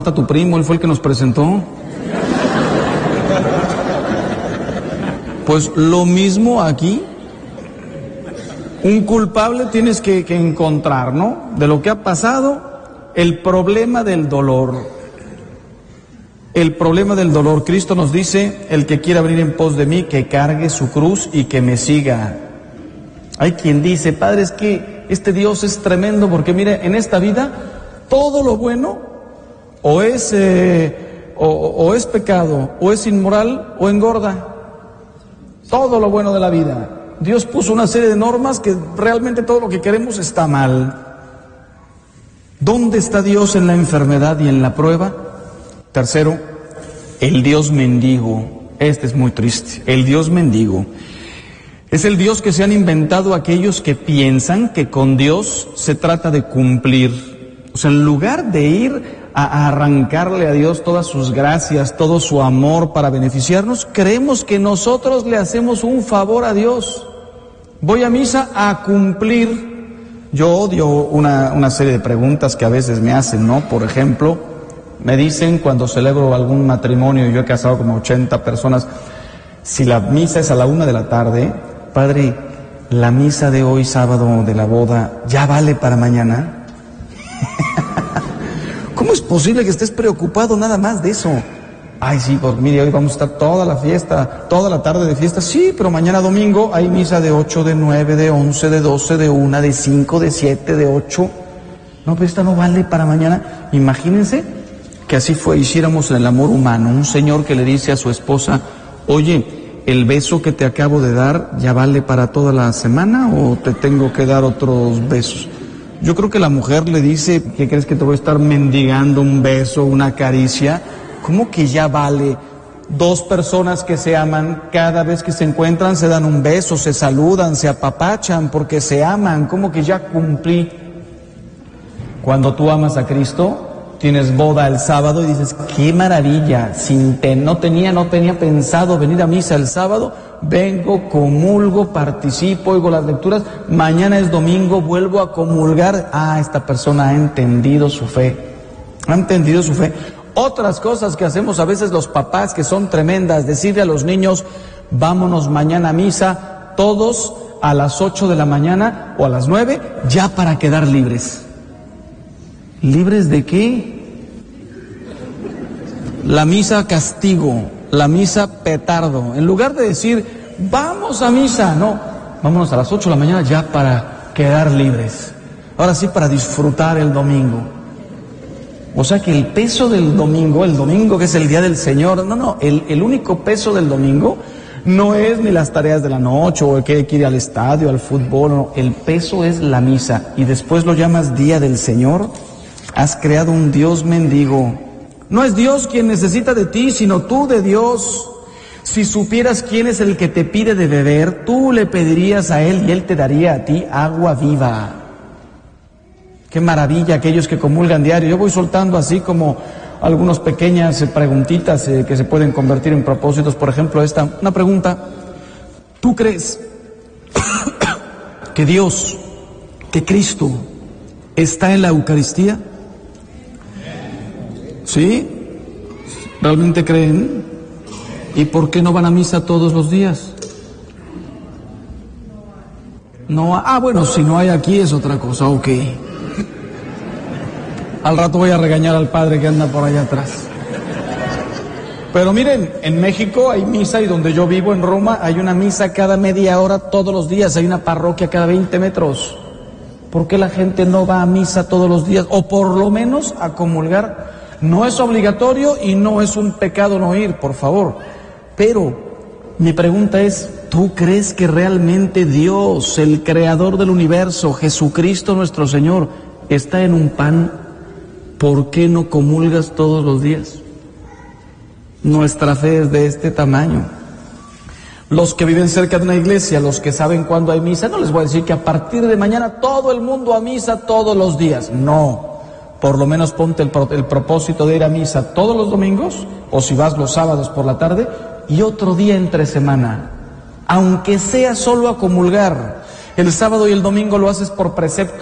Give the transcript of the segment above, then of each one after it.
tu primo, él fue el que nos presentó. Pues lo mismo aquí. Un culpable tienes que encontrar, ¿no? De lo que ha pasado, el problema del dolor. El problema del dolor. Cristo nos dice, el que quiera venir en pos de mí, que cargue su cruz y que me siga. Hay quien dice, Padre, es que este Dios es tremendo, porque mire, en esta vida, todo lo bueno, o es pecado, o es inmoral, o engorda. Todo lo bueno de la vida. Dios puso una serie de normas que realmente todo lo que queremos está mal. ¿Dónde está Dios en la enfermedad y en la prueba? Tercero, el Dios mendigo. Este es muy triste. El Dios mendigo. Es el Dios que se han inventado aquellos que piensan que con Dios se trata de cumplir. O sea, en lugar de ir a arrancarle a Dios todas sus gracias, todo su amor para beneficiarnos, creemos que nosotros le hacemos un favor a Dios. Voy a misa a cumplir. Yo odio una serie de preguntas que a veces me hacen, ¿no? Por ejemplo, me dicen cuando celebro algún matrimonio, y yo he casado como 80 personas, si la misa es a la 1 de la tarde, Padre, la misa de hoy, sábado de la boda, ¿ya vale para mañana? ¿Cómo es posible que estés preocupado nada más de eso? Ay, sí, pues mire, hoy vamos a estar toda la fiesta, toda la tarde de fiesta. Sí, pero mañana domingo hay misa de 8, de 9, de 11, de 12, de 1, de 5, de 7, de 8. No, pero esta no vale para mañana. Imagínense que así hiciéramos en el amor humano. Un señor que le dice a su esposa, oye, ¿el beso que te acabo de dar ya vale para toda la semana o te tengo que dar otros besos? Yo creo que la mujer le dice, ¿qué crees que te voy a estar mendigando un beso, una caricia? ¿Cómo que ya vale? Dos personas que se aman, cada vez que se encuentran se dan un beso, se saludan, se apapachan porque se aman. ¿Cómo que ya cumplí? Cuando tú amas a Cristo, tienes boda el sábado y dices, ¡qué maravilla! No tenía pensado venir a misa el sábado, vengo, comulgo, participo, oigo las lecturas, mañana es domingo, vuelvo a comulgar. Ah, esta persona ha entendido su fe. Ha entendido su fe. Otras cosas que hacemos a veces los papás que son tremendas, decirle a los niños, vámonos mañana a misa, todos a las 8 de la mañana o a las 9, ya para quedar libres. ¿Libres de qué? La misa castigo, la misa petardo. En lugar de decir, vamos a misa, no, vámonos a las 8 de la mañana ya para quedar libres. Ahora sí, para disfrutar el domingo. O sea que el peso del domingo, el domingo que es el día del Señor, el único peso del domingo no es ni las tareas de la noche o el que hay que ir al estadio, al fútbol, no, el peso es la misa y después lo llamas día del Señor. Has creado un Dios mendigo. No es Dios quien necesita de ti, sino tú de Dios. Si supieras quién es el que te pide de beber, tú le pedirías a Él y Él te daría a ti agua viva. Qué maravilla aquellos que comulgan diario. Yo voy soltando así como algunas pequeñas preguntitas que se pueden convertir en propósitos. Por ejemplo, una pregunta. ¿Tú crees que Dios, que Cristo, está en la Eucaristía? ¿Sí? ¿Realmente creen? ¿Y por qué no van a misa todos los días? No, bueno, si no hay aquí es otra cosa, ok. Al rato voy a regañar al padre que anda por allá atrás. Pero miren, en México hay misa y donde yo vivo, en Roma, hay una misa cada media hora todos los días, hay una parroquia cada 20 metros. ¿Por qué la gente no va a misa todos los días? O por lo menos a comulgar. No es obligatorio y no es un pecado no ir, por favor. Pero mi pregunta es, ¿tú crees que realmente Dios, el creador del universo, Jesucristo nuestro Señor, está en un pan? ¿Por qué no comulgas todos los días? Nuestra fe es de este tamaño. Los que viven cerca de una iglesia, los que saben cuándo hay misa, no les voy a decir que a partir de mañana todo el mundo a misa todos los días. No, por lo menos ponte el propósito de ir a misa todos los domingos, o si vas los sábados por la tarde, y otro día entre semana, aunque sea solo a comulgar. El sábado y el domingo lo haces por precepto.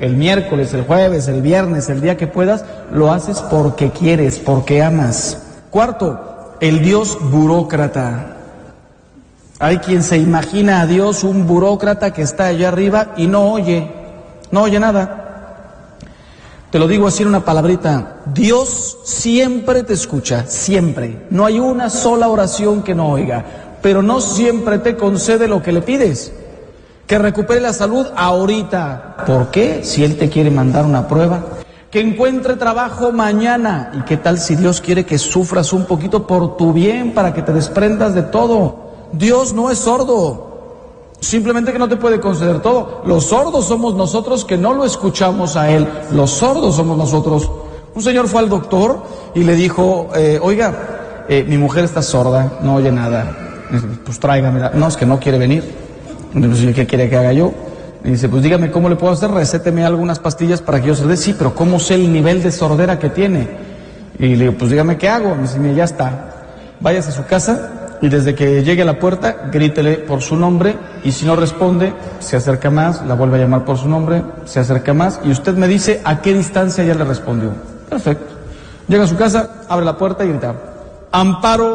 el miércoles, el jueves, el viernes, el día que puedas, lo haces porque quieres, porque amas. Cuarto, el Dios burócrata. Hay quien se imagina a Dios un burócrata que está allá arriba y no oye nada. Te lo digo así en una palabrita, Dios siempre te escucha, siempre. No hay una sola oración que no oiga, pero no siempre te concede lo que le pides. Que recupere la salud ahorita. ¿Por qué? Si Él te quiere mandar una prueba. Que encuentre trabajo mañana. ¿Y qué tal si Dios quiere que sufras un poquito por tu bien, para que te desprendas de todo? Dios no es sordo. Simplemente que no te puede conceder todo. Los sordos somos nosotros que no lo escuchamos a Él. Los sordos somos nosotros. Un señor fue al doctor y le dijo, oiga, mi mujer está sorda, no oye nada. Pues tráigamela. No, es que no quiere venir. Entonces, ¿qué quiere que haga yo? Y dice, pues dígame cómo le puedo hacer, recéteme algunas pastillas para que yo se le dé. Sí, pero ¿cómo sé el nivel de sordera que tiene? Y le digo, pues dígame qué hago. Me dice, mira, ya está. Váyase a su casa y desde que llegue a la puerta, grítele por su nombre, y si no responde, se acerca más, la vuelve a llamar por su nombre, se acerca más, y usted me dice a qué distancia ya le respondió. Perfecto. Llega a su casa, abre la puerta y grita, Amparo.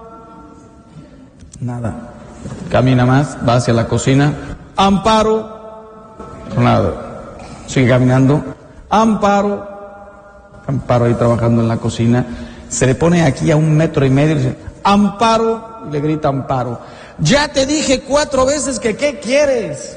Nada. Camina más, va hacia la cocina, Amparo. Nada. Sigue caminando, Amparo. Amparo ahí trabajando en la cocina. Se le pone aquí a 1,5 metros y dice, Amparo, y le grita Amparo, ya te dije 4 veces que ¿qué quieres?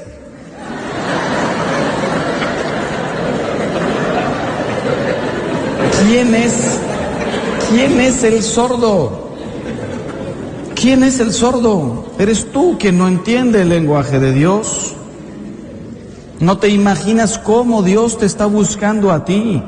¿Quién es el sordo? ¿Quién es el sordo? ¿Eres tú quien no entiende el lenguaje de Dios? ¿No te imaginas cómo Dios te está buscando a ti?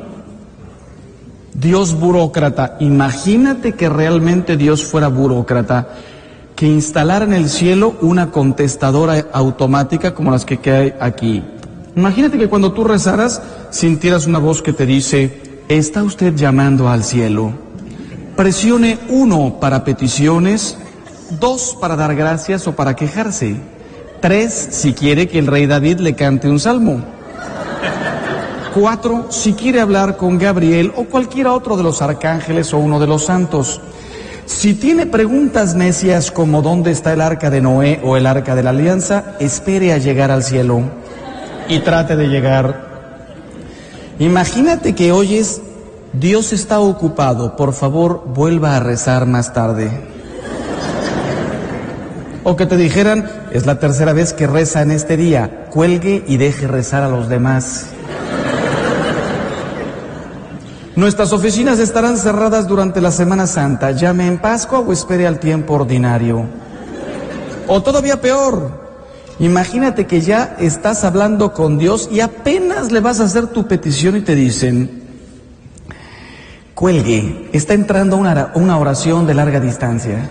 Dios burócrata. Imagínate que realmente Dios fuera burócrata, que instalara en el cielo una contestadora automática como las que hay aquí. Imagínate que cuando tú rezaras sintieras una voz que te dice, ¿está usted llamando al cielo? Presione 1 para peticiones, 2 para dar gracias o para quejarse, 3 si quiere que el rey David le cante un salmo, 4 si quiere hablar con Gabriel o cualquiera otro de los arcángeles o uno de los santos. Si tiene preguntas necias como ¿dónde está el arca de Noé o el arca de la alianza? Espere a llegar al cielo y trate de llegar. Imagínate que oyes, Dios está ocupado, por favor vuelva a rezar más tarde. O que te dijeran, es la 3ª vez que reza en este día, cuelgue y deje rezar a los demás. Nuestras oficinas estarán cerradas durante la Semana Santa. Llame en Pascua o espere al tiempo ordinario. O todavía peor, imagínate que ya estás hablando con Dios y apenas le vas a hacer tu petición y te dicen, cuelgue, está entrando una oración de larga distancia.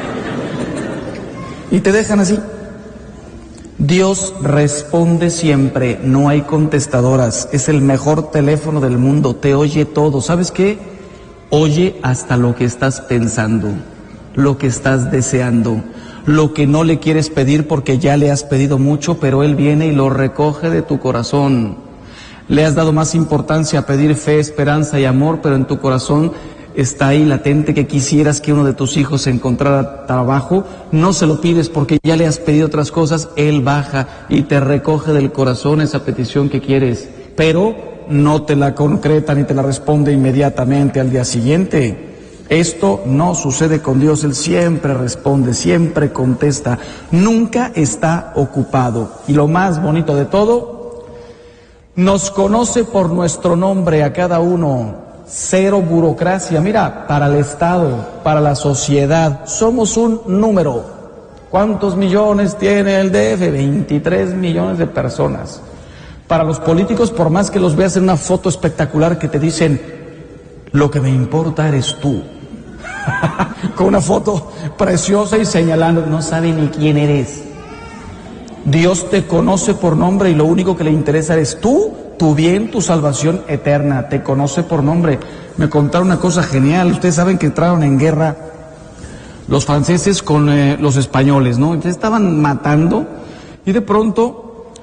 Y te dejan así. Dios responde siempre, no hay contestadoras, es el mejor teléfono del mundo, te oye todo. ¿Sabes qué? Oye hasta lo que estás pensando, lo que estás deseando, lo que no le quieres pedir porque ya le has pedido mucho, pero Él viene y lo recoge de tu corazón. Le has dado más importancia a pedir fe, esperanza y amor, pero en tu corazón está ahí latente que quisieras que uno de tus hijos encontrara trabajo, no se lo pides porque ya le has pedido otras cosas, Él baja y te recoge del corazón esa petición que quieres, pero no te la concreta ni te la responde inmediatamente al día siguiente. Esto no sucede con Dios, Él siempre responde, siempre contesta, nunca está ocupado. Y lo más bonito de todo, nos conoce por nuestro nombre a cada uno. Cero burocracia. Mira, para el Estado, para la sociedad, somos un número. ¿Cuántos millones tiene el DF? 23 millones de personas. Para los políticos, por más que los veas en una foto espectacular que te dicen, lo que me importa eres tú. Con una foto preciosa y señalando, no sabe ni quién eres. Dios te conoce por nombre y lo único que le interesa eres tú, tu bien, tu salvación eterna. Te conoce por nombre. Me contaron una cosa genial. Ustedes saben que entraron en guerra los franceses con los españoles, ¿no? Entonces estaban matando y de pronto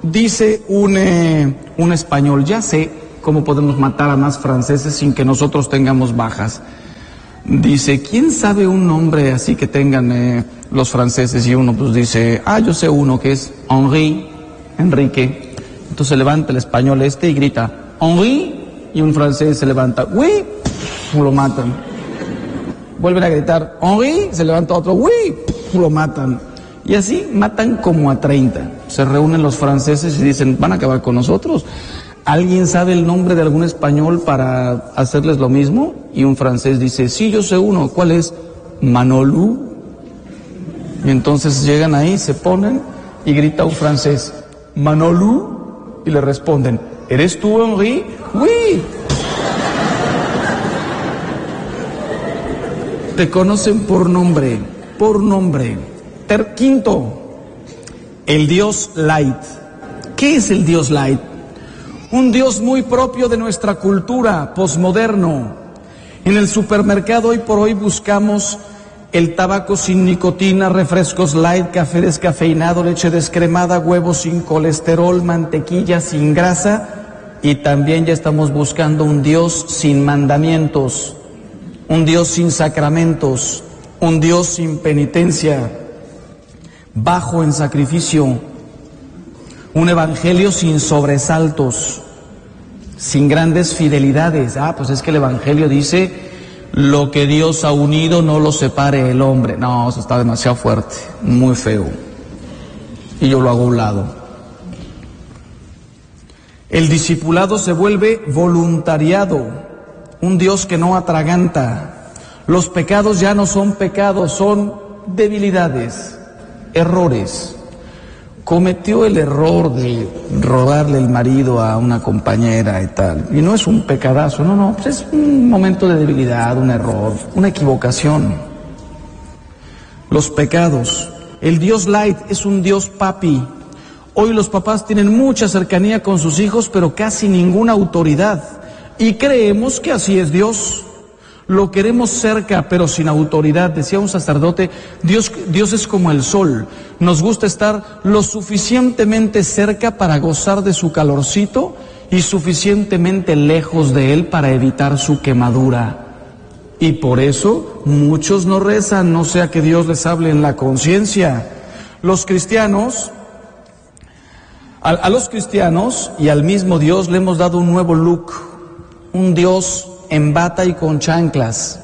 Dice un español, ya sé cómo podemos matar a más franceses sin que nosotros tengamos bajas. Dice, ¿quién sabe un nombre así que tengan los franceses? Y uno pues dice, yo sé uno que es Enrique. Entonces se levanta el español y grita, Henri, y un francés se levanta, oui, lo matan. Vuelven a gritar, Henri, se levanta otro, oui, lo matan. Y así matan como a 30. Se reúnen los franceses y dicen, van a acabar con nosotros. ¿Alguien sabe el nombre de algún español para hacerles lo mismo? Y un francés dice, sí, yo sé uno. ¿Cuál es? Manolú. Y entonces llegan ahí, se ponen y grita un francés, Manolú. Y le responden, ¿eres tú, Henri? Oui. Te conocen por nombre, por nombre. Quinto, el Dios Light. ¿Qué es el Dios Light? Un Dios muy propio de nuestra cultura, posmoderno. En el supermercado hoy por hoy buscamos el tabaco sin nicotina, refrescos light, café descafeinado, leche descremada, huevos sin colesterol, mantequilla sin grasa, y también ya estamos buscando un Dios sin mandamientos, un Dios sin sacramentos, un Dios sin penitencia, bajo en sacrificio, un evangelio sin sobresaltos, sin grandes fidelidades. Pues es que el evangelio dice, lo que Dios ha unido no lo separe el hombre. No, eso está demasiado fuerte, muy feo. Y yo lo hago a un lado. El discipulado se vuelve voluntariado, un Dios que no atraganta. Los pecados ya no son pecados, son debilidades, errores. Cometió el error de robarle el marido a una compañera y tal. Y no es un pecadazo, no, pues es un momento de debilidad, un error, una equivocación. Los pecados. El Dios Light es un Dios papi. Hoy los papás tienen mucha cercanía con sus hijos, pero casi ninguna autoridad. Y creemos que así es Dios. Lo queremos cerca, pero sin autoridad. Decía un sacerdote, Dios es como el sol. Nos gusta estar lo suficientemente cerca para gozar de su calorcito y suficientemente lejos de él para evitar su quemadura. Y por eso muchos no rezan, no sea que Dios les hable en la conciencia. Los cristianos, a los cristianos y al mismo Dios le hemos dado un nuevo look, un Dios en bata y con chanclas,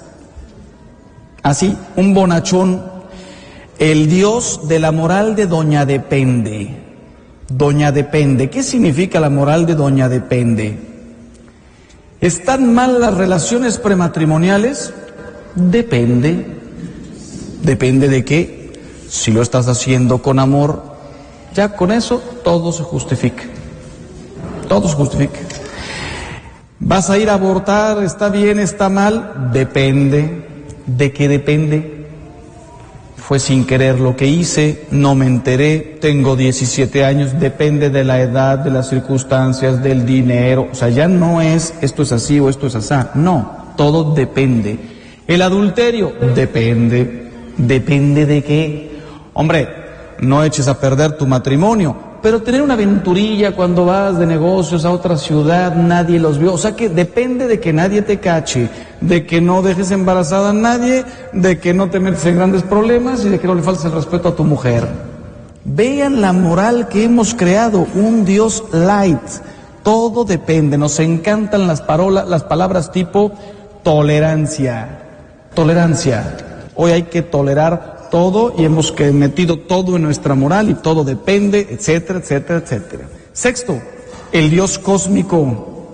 así, un bonachón, el Dios de la moral de Doña Depende. Doña Depende, ¿qué significa la moral de Doña Depende? ¿Están mal las relaciones prematrimoniales? Depende. ¿Depende de qué? Si lo estás haciendo con amor, ya con eso todo se justifica. Todo se justifica. ¿Vas a ir a abortar? ¿Está bien? ¿Está mal? Depende. ¿De qué depende? Fue sin querer lo que hice, no me enteré, tengo 17 años, depende de la edad, de las circunstancias, del dinero. O sea, ya no es esto es así o esto es así. No, todo depende. El adulterio, depende. ¿Depende de qué? Hombre, no eches a perder tu matrimonio. Pero tener una aventurilla cuando vas de negocios a otra ciudad, nadie los vio. O sea que depende de que nadie te cache, de que no dejes embarazada a nadie, de que no te metes en grandes problemas y de que no le faltes el respeto a tu mujer. Vean la moral que hemos creado, un Dios light. Todo depende. Nos encantan las palabras tipo tolerancia. Tolerancia. Hoy hay que tolerar todo y hemos metido todo en nuestra moral y todo depende, etcétera, etcétera, etcétera. Sexto, el Dios cósmico.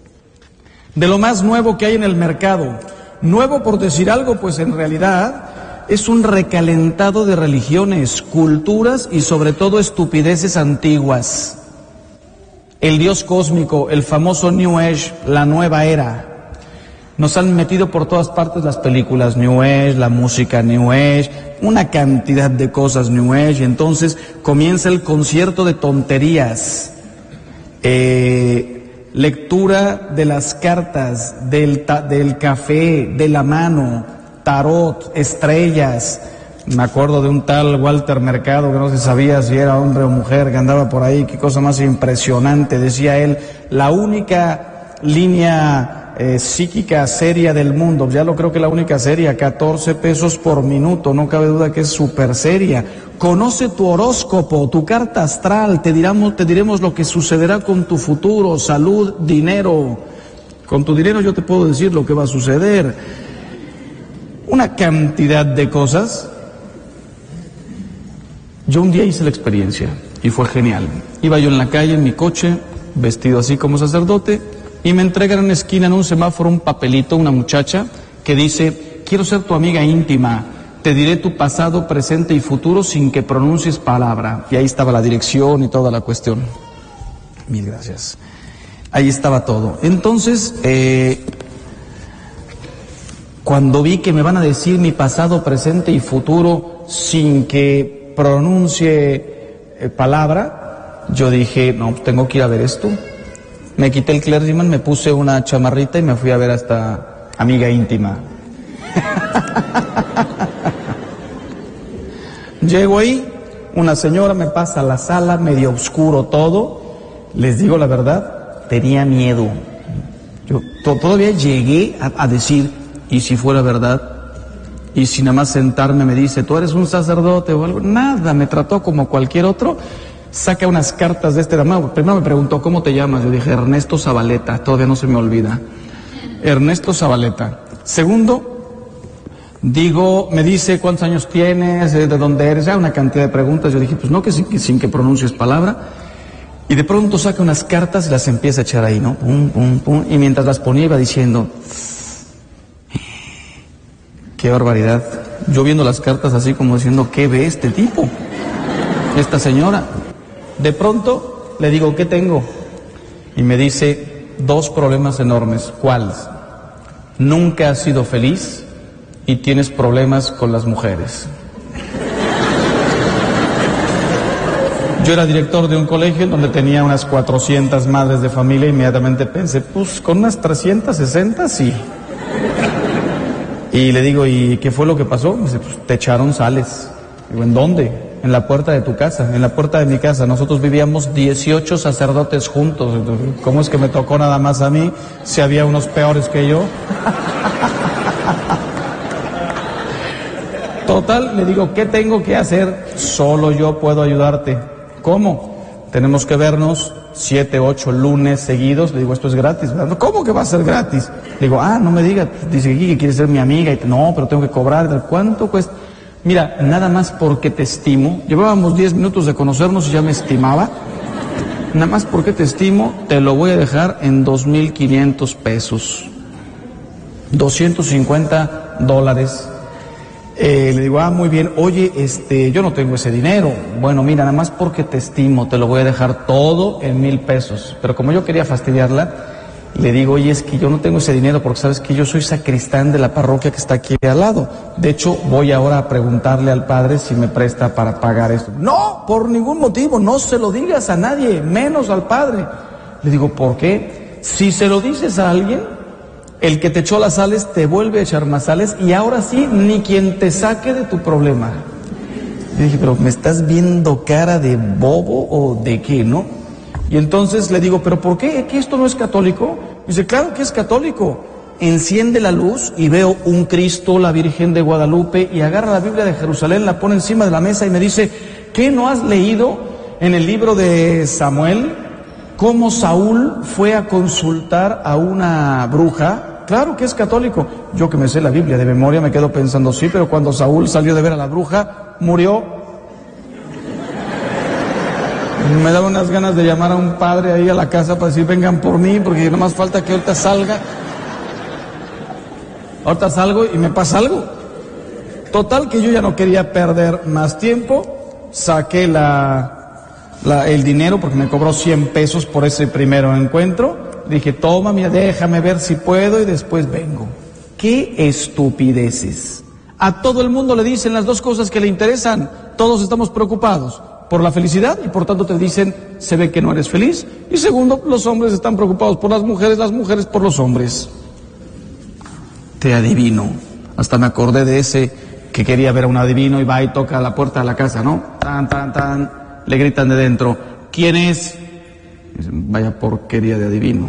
De lo más nuevo que hay en el mercado. Nuevo por decir algo, pues en realidad es un recalentado de religiones, culturas y sobre todo estupideces antiguas. El Dios cósmico, el famoso New Age, la nueva era. Nos han metido por todas partes las películas New Age, la música New Age, una cantidad de cosas New Age. Entonces comienza el concierto de tonterías, lectura de las cartas, del café, de la mano, tarot, estrellas, Me acuerdo de un tal Walter Mercado, que no se sabía si era hombre o mujer, que andaba por ahí, qué cosa más impresionante. Decía él, la única línea psíquica seria del mundo, ya lo creo que la única seria, 14 pesos por minuto, no cabe duda que es súper seria. Conoce tu horóscopo, tu carta astral, te diremos lo que sucederá con tu futuro, salud, dinero. Con tu dinero yo te puedo decir lo que va a suceder. Una cantidad de cosas. Yo un día hice la experiencia y fue genial. Iba yo en la calle, en mi coche, vestido así como sacerdote, y me entregan en una esquina, en un semáforo, un papelito, una muchacha, que dice, quiero ser tu amiga íntima, te diré tu pasado, presente y futuro sin que pronuncies palabra. Y ahí estaba la dirección y toda la cuestión. Mil gracias. Ahí estaba todo. Entonces, cuando vi que me van a decir mi pasado, presente y futuro sin que pronuncie palabra, yo dije, no, tengo que ir a ver esto. Me quité el clergyman, me puse una chamarrita y me fui a ver a esta amiga íntima. Llego ahí, una señora me pasa a la sala, medio oscuro todo. Les digo la verdad, tenía miedo. Yo todavía llegué a decir, ¿y si fuera verdad? Y si nada más sentarme me dice, ¿tú eres un sacerdote o algo? Nada, me trató como cualquier otro. Saca unas cartas de este damado. Primero me preguntó, ¿cómo te llamas? Yo dije, Ernesto Zabaleta, todavía no se me olvida. Ernesto Zabaleta. Segundo, me dice, ¿cuántos años tienes? ¿De dónde eres? Ya una cantidad de preguntas. Yo dije, pues no, que sin que pronuncies palabra. Y de pronto saca unas cartas y las empieza a echar ahí, ¿no? Pum, pum, pum. Y mientras las ponía iba diciendo, qué barbaridad. Yo viendo las cartas así como diciendo, ¿qué ve este tipo? Esta señora. De pronto le digo, ¿qué tengo? Y me dice, 2 problemas enormes. ¿Cuáles? Nunca has sido feliz y tienes problemas con las mujeres. Yo era director de un colegio donde tenía unas 400 madres de familia. Inmediatamente pensé, pues con unas 360 sí. Y le digo, ¿y qué fue lo que pasó? Me dice, pues te echaron sales. Digo, ¿en dónde? En la puerta de tu casa, en la puerta de mi casa. Nosotros vivíamos 18 sacerdotes juntos. ¿Cómo es que me tocó nada más a mí si había unos peores que yo? Total, le digo, ¿qué tengo que hacer? Solo yo puedo ayudarte. ¿Cómo? Tenemos que vernos 7, 8 lunes seguidos. Le digo, esto es gratis, ¿verdad? ¿Cómo que va a ser gratis? Le digo, no me diga, dice que quiere ser mi amiga. No, pero tengo que cobrar. ¿Cuánto cuesta? Mira, nada más porque te estimo. Llevábamos 10 minutos de conocernos y ya me estimaba. Nada más porque te estimo, te lo voy a dejar en 2,500 pesos. $250. Le digo, muy bien, oye, yo no tengo ese dinero. Bueno, mira, nada más porque te estimo, te lo voy a dejar todo en 1,000 pesos. Pero como yo quería fastidiarla, le digo, oye, es que yo no tengo ese dinero porque sabes que yo soy sacristán de la parroquia que está aquí al lado. De hecho, voy ahora a preguntarle al padre si me presta para pagar esto. No, por ningún motivo, no se lo digas a nadie, menos al padre. Le digo, ¿por qué? Si se lo dices a alguien, el que te echó las sales te vuelve a echar más sales y ahora sí, ni quien te saque de tu problema. Le dije, pero ¿me estás viendo cara de bobo o de qué, no? Y entonces le digo, ¿pero por qué? ¿Que esto no es católico? Dice, claro que es católico. Enciende la luz y veo un Cristo, la Virgen de Guadalupe, y agarra la Biblia de Jerusalén, la pone encima de la mesa y me dice, ¿qué no has leído en el libro de Samuel? ¿Cómo Saúl fue a consultar a una bruja? Claro que es católico. Yo que me sé la Biblia de memoria me quedo pensando, sí, pero cuando Saúl salió de ver a la bruja, murió. Me daba unas ganas de llamar a un padre ahí a la casa para decir, vengan por mí, porque no más falta que ahorita salga. Ahorita salgo y me pasa algo. Total que yo ya no quería perder más tiempo. Saqué el dinero porque me cobró 100 pesos por ese primero encuentro. Dije, toma, mira, déjame ver si puedo y después vengo. ¡Qué estupideces! A todo el mundo le dicen las 2 cosas que le interesan. Todos estamos preocupados por la felicidad y por tanto te dicen, se ve que no eres feliz. Y segundo, los hombres están preocupados por las mujeres por los hombres. Te adivino. Hasta me acordé de ese que quería ver a un adivino y va y toca la puerta de la casa, ¿no? Tan, tan, tan, le gritan de dentro, ¿quién es? Dicen, vaya porquería de adivino.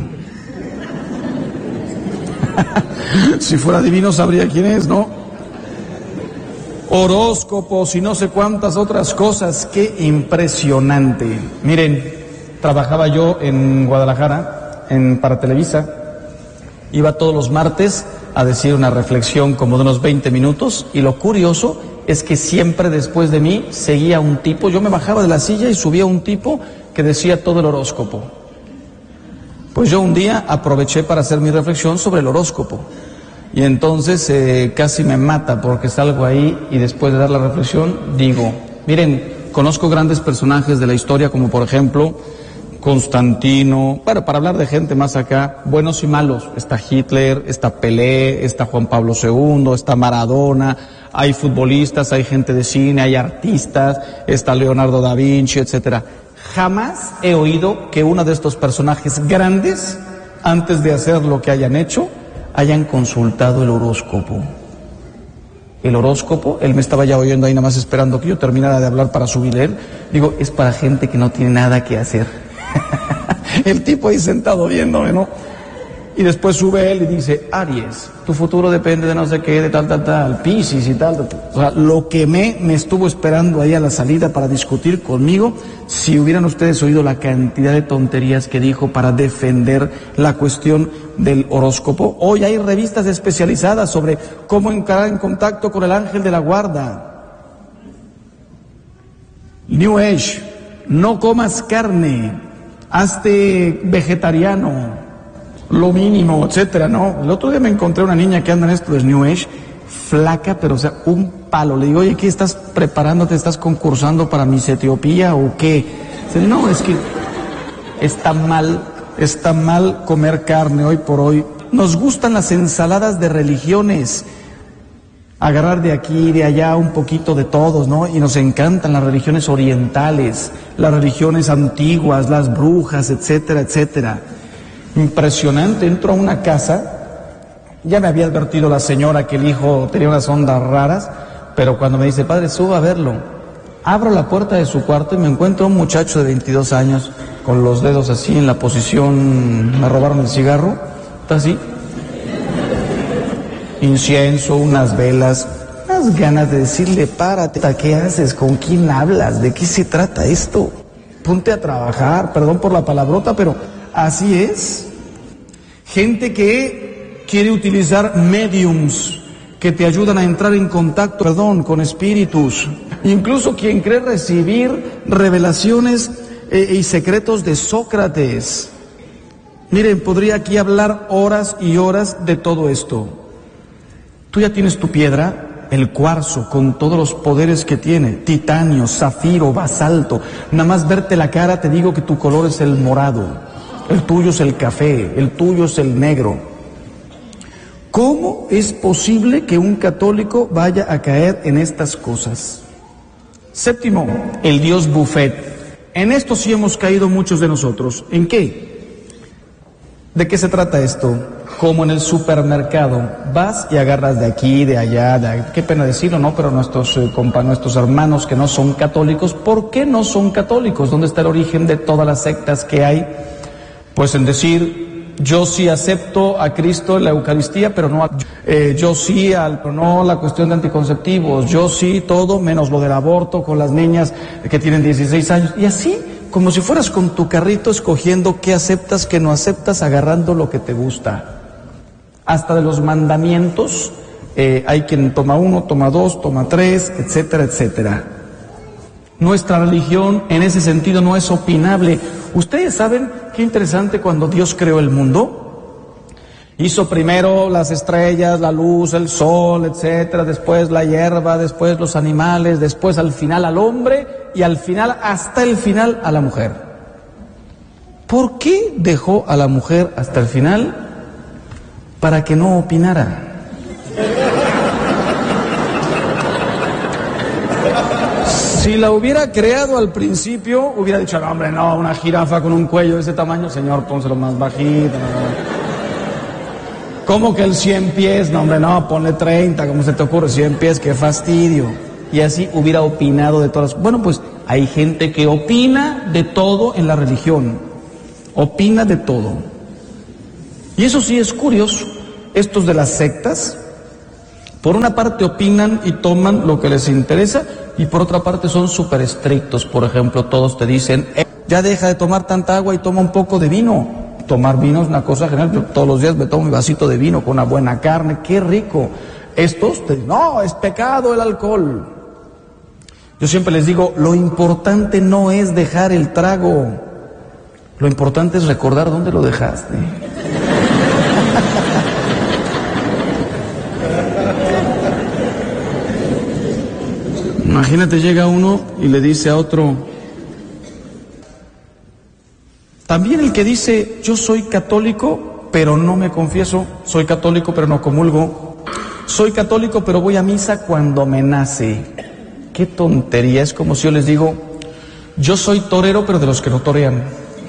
Si fuera adivino sabría quién es, ¿no? Horóscopos y no sé cuántas otras cosas, qué impresionante. Miren, trabajaba yo en Guadalajara, para Televisa, iba todos los martes a decir una reflexión como de unos 20 minutos, y lo curioso es que siempre después de mí seguía un tipo, yo me bajaba de la silla y subía un tipo que decía todo el horóscopo. Pues yo un día aproveché para hacer mi reflexión sobre el horóscopo, y entonces casi me mata porque salgo ahí y después de dar la reflexión digo, miren, conozco grandes personajes de la historia como por ejemplo Constantino, bueno, para hablar de gente más acá, buenos y malos, está Hitler, está Pelé, está Juan Pablo II, está Maradona, hay futbolistas, hay gente de cine, hay artistas, está Leonardo da Vinci, etcétera. Jamás he oído que uno de estos personajes grandes, antes de hacer lo que hayan hecho, hayan consultado el horóscopo. El horóscopo, él me estaba ya oyendo ahí nada más esperando que yo terminara de hablar para subir él. Digo, es para gente que no tiene nada que hacer. El tipo ahí sentado viéndome, ¿no? Y después sube él y dice, Aries, tu futuro depende de no sé qué, de tal, Piscis y tal. O sea, lo que me estuvo esperando ahí a la salida para discutir conmigo, si hubieran ustedes oído la cantidad de tonterías que dijo para defender la cuestión del horóscopo. Hoy hay revistas especializadas sobre cómo entrar en contacto con el ángel de la guarda. New Age, no comas carne, hazte vegetariano, lo mínimo, etcétera, ¿no? El otro día me encontré una niña que anda en esto de New Age, flaca, pero o sea, un palo. Le digo, oye, ¿qué estás preparándote? ¿Estás concursando para Miss Etiopía o qué? Dice, no, es que está mal comer carne hoy por hoy. Nos gustan las ensaladas de religiones, agarrar de aquí y de allá un poquito de todos, ¿no? Y nos encantan las religiones orientales, las religiones antiguas, las brujas, etcétera, etcétera. Impresionante, entro a una casa, ya me había advertido la señora que el hijo tenía unas ondas raras, pero cuando me dice, padre, suba a verlo, abro la puerta de su cuarto y me encuentro un muchacho de 22 años, con los dedos así en la posición, me robaron el cigarro, está así, incienso, unas velas, unas ganas de decirle, párate, ¿qué haces? ¿Con quién hablas? ¿De qué se trata esto? Ponte a trabajar, perdón por la palabrota, pero así es. Gente que quiere utilizar mediums que te ayudan a entrar en contacto, con espíritus. Incluso quien cree recibir revelaciones y secretos de Sócrates. Miren, podría aquí hablar horas y horas de todo esto. Tú ya tienes tu piedra, el cuarzo, con todos los poderes que tiene, titanio, zafiro, basalto. Nada más verte la cara te digo que tu color es el morado. El tuyo es el café, el tuyo es el negro. ¿Cómo es posible que un católico vaya a caer en estas cosas? Séptimo, el dios buffet. En esto sí hemos caído muchos de nosotros. ¿En qué? ¿De qué se trata esto? Como en el supermercado, vas y agarras de aquí, de allá, qué pena decirlo, ¿no? Pero nuestros hermanos que no son católicos, ¿por qué no son católicos? ¿Dónde está el origen de todas las sectas que hay? Pues en decir, yo sí acepto a Cristo en la Eucaristía, pero no yo sí no la cuestión de anticonceptivos, yo sí todo menos lo del aborto con las niñas que tienen 16 años, y así, como si fueras con tu carrito escogiendo qué aceptas, qué no aceptas, agarrando lo que te gusta. Hasta de los mandamientos, hay quien toma 1, toma 2, toma 3, etcétera, etcétera. Nuestra religión en ese sentido no es opinable. Ustedes saben qué interesante cuando Dios creó el mundo. Hizo primero las estrellas, la luz, el sol, etcétera, después la hierba, después los animales, después al final al hombre y al final, hasta el final, a la mujer. ¿Por qué dejó a la mujer hasta el final? Para que no opinara. Si la hubiera creado al principio, hubiera dicho, no, hombre, no, una jirafa con un cuello de ese tamaño, señor, pónselo más bajito. ¿Cómo que el 100 pies? No, hombre, no, ponle 30, ¿cómo se te ocurre? 100 pies, qué fastidio. Y así hubiera opinado de todas. Bueno, pues hay gente que opina de todo en la religión. Opina de todo. Y eso sí es curioso. Estos de las sectas, por una parte opinan y toman lo que les interesa, y por otra parte son súper estrictos. Por ejemplo, todos te dicen, ya deja de tomar tanta agua y toma un poco de vino. Tomar vino es una cosa general. Yo todos los días me tomo mi vasito de vino con una buena carne, qué rico. Estos te dicen, no, es pecado el alcohol. Yo siempre les digo, lo importante no es dejar el trago, lo importante es recordar dónde lo dejaste. Imagínate, llega uno y le dice a otro, también el que dice, yo soy católico, pero no me confieso, soy católico, pero no comulgo, soy católico, pero voy a misa cuando me nace. Qué tontería, es como si yo les digo, yo soy torero, pero de los que no torean.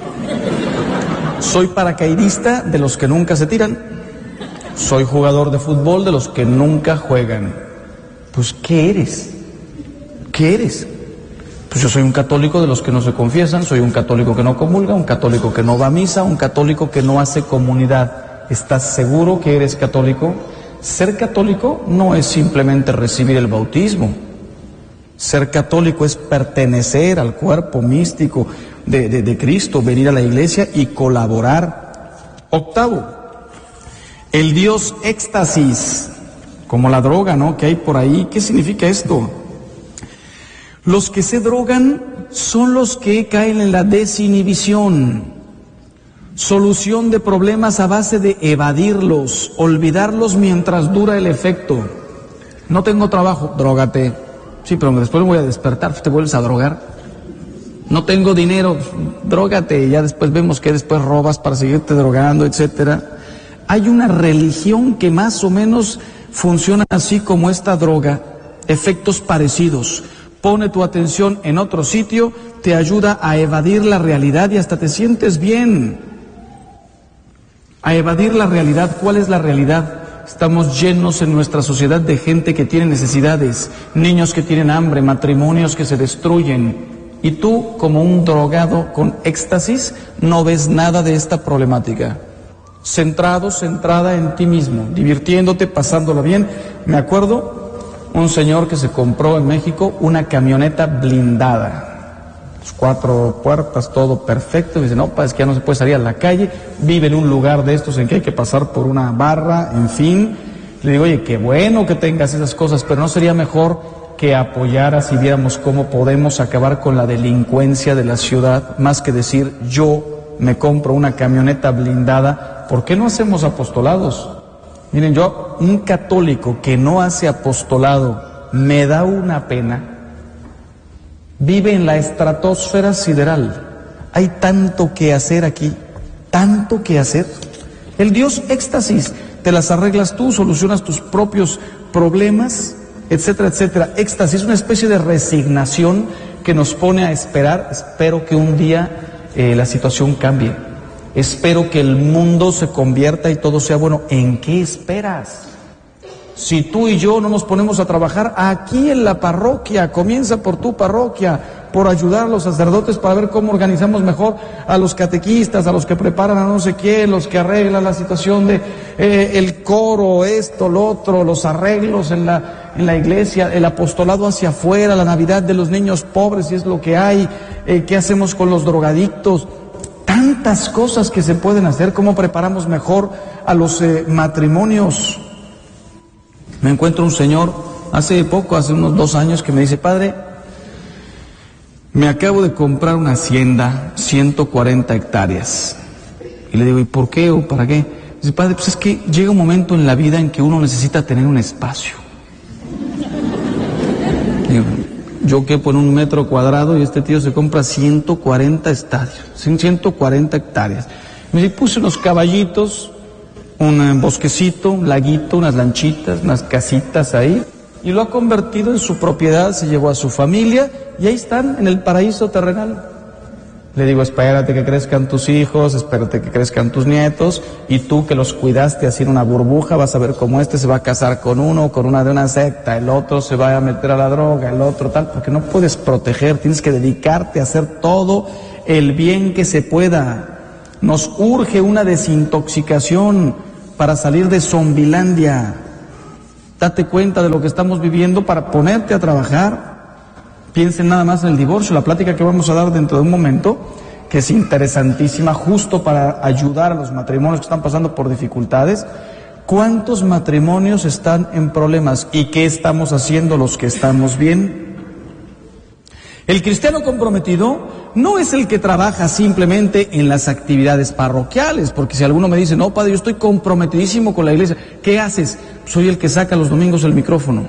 Soy paracaidista, de los que nunca se tiran. Soy jugador de fútbol, de los que nunca juegan. Pues, ¿qué eres? ¿Qué eres? Pues yo soy un católico de los que no se confiesan, soy un católico que no comulga, un católico que no va a misa, un católico que no hace comunidad. ¿Estás seguro que eres católico? Ser católico no es simplemente recibir el bautismo. Ser católico es pertenecer al cuerpo místico de Cristo, venir a la iglesia y colaborar. Octavo, el Dios éxtasis, como la droga, ¿no?, que hay por ahí. ¿Qué significa esto? Los que se drogan son los que caen en la desinhibición, solución de problemas a base de evadirlos, olvidarlos mientras dura el efecto. No tengo trabajo, drógate. Sí, pero después me voy a despertar, te vuelves a drogar. No tengo dinero, drógate, y ya después vemos que después robas para seguirte drogando, etcétera. Hay una religión que más o menos funciona así como esta droga, efectos parecidos. Pone tu atención en otro sitio, te ayuda a evadir la realidad y hasta te sientes bien. A evadir la realidad. ¿Cuál es la realidad? Estamos llenos en nuestra sociedad de gente que tiene necesidades, niños que tienen hambre, matrimonios que se destruyen. Y tú, como un drogado con éxtasis, no ves nada de esta problemática. Centrado, centrada en ti mismo, divirtiéndote, pasándola bien. Me acuerdo un señor que se compró en México una camioneta blindada. 4 puertas, todo perfecto. Y dice, no, es que ya no se puede salir a la calle. Vive en un lugar de estos en que hay que pasar por una barra, en fin. Le digo, oye, qué bueno que tengas esas cosas, pero ¿no sería mejor que apoyaras y viéramos cómo podemos acabar con la delincuencia de la ciudad? Más que decir, yo me compro una camioneta blindada, ¿por qué no hacemos apostolados? Miren, yo, un católico que no hace apostolado, me da una pena. Vive en la estratosfera sideral. Hay tanto que hacer aquí, tanto que hacer. El Dios éxtasis, te las arreglas tú, solucionas tus propios problemas, etcétera, etcétera. Éxtasis es una especie de resignación que nos pone a esperar. Espero que un día la situación cambie. Espero que el mundo se convierta y todo sea bueno. ¿En qué esperas? Si tú y yo no nos ponemos a trabajar aquí en la parroquia, comienza por tu parroquia, por ayudar a los sacerdotes para ver cómo organizamos mejor a los catequistas, a los que preparan a no sé quién, los que arreglan la situación de el coro, esto, lo otro, los arreglos en la iglesia, el apostolado hacia afuera, la Navidad de los niños pobres, si es lo que hay, qué hacemos con los drogadictos. Tantas cosas que se pueden hacer, cómo preparamos mejor a los matrimonios. Me encuentro un señor hace unos 2 años, que me dice, padre, me acabo de comprar una hacienda, 140 hectáreas. Y le digo, ¿y por qué o para qué? Dice, padre, pues es que llega un momento en la vida en que uno necesita tener un espacio. Digo, yo quepo en 1 metro cuadrado y este tío se compra 140 estadios, 140 hectáreas. Me dice, puse unos caballitos, un bosquecito, un laguito, unas lanchitas, unas casitas ahí, y lo ha convertido en su propiedad, se llevó a su familia, y ahí están, en el paraíso terrenal. Le digo, espérate que crezcan tus hijos, espérate que crezcan tus nietos, y tú que los cuidaste así en una burbuja, vas a ver cómo este se va a casar con uno, con una de una secta, el otro se va a meter a la droga, el otro tal, porque no puedes proteger, tienes que dedicarte a hacer todo el bien que se pueda. Nos urge una desintoxicación para salir de Zombilandia. Date cuenta de lo que estamos viviendo para ponerte a trabajar. Piensen nada más en el divorcio, la plática que vamos a dar dentro de un momento, que es interesantísima, justo para ayudar a los matrimonios que están pasando por dificultades. ¿Cuántos matrimonios están en problemas? ¿Y qué estamos haciendo los que estamos bien? El cristiano comprometido no es el que trabaja simplemente en las actividades parroquiales, porque si alguno me dice, no, padre, yo estoy comprometidísimo con la iglesia, ¿qué haces? Soy el que saca los domingos el micrófono.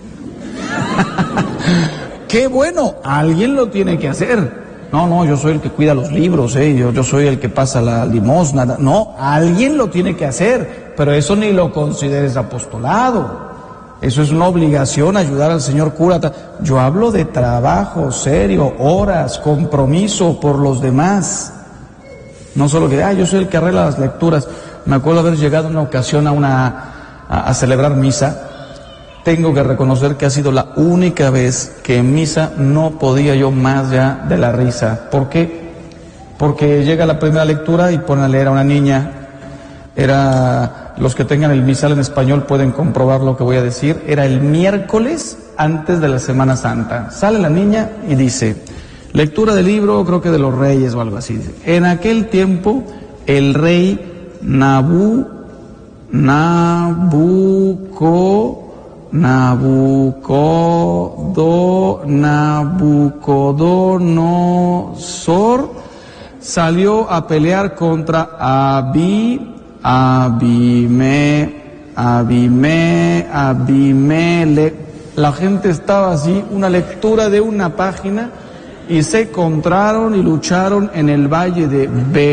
¡Qué bueno! Alguien lo tiene que hacer. No, yo soy el que cuida los libros, yo soy el que pasa la limosna. No, alguien lo tiene que hacer, pero eso ni lo consideres apostolado. Eso es una obligación, ayudar al señor cura. Yo hablo de trabajo serio, horas, compromiso por los demás. No solo que, yo soy el que arregla las lecturas. Me acuerdo haber llegado una ocasión a celebrar misa. Tengo que reconocer que ha sido la única vez que en misa no podía yo más ya de la risa. ¿Por qué? Porque llega la primera lectura y ponen a leer a una niña. Los que tengan el misal en español pueden comprobar lo que voy a decir. Era el miércoles antes de la Semana Santa. Sale la niña y dice, lectura del libro, creo que de los Reyes o algo así. Dice, en aquel tiempo el rey Nabucodonosor salió a pelear contra Abimelech. La gente estaba así, una lectura de una página, y se encontraron y lucharon en el valle de